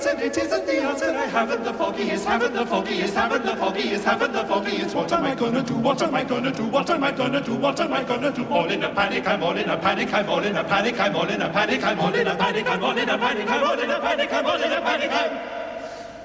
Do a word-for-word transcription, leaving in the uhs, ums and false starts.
And it isn't the answer I haven't the foggiest, haven't the foggiest, haven't the foggiest, haven't the foggiest. What am I gonna do? What am I gonna do? What am I gonna do? What am I gonna do? All in a panic, I'm all in a panic, I'm all in a panic, I'm all in a panic, I'm all in a panic, I'm all in a panic, I'm all in a panic, I'm all in a panic, I'm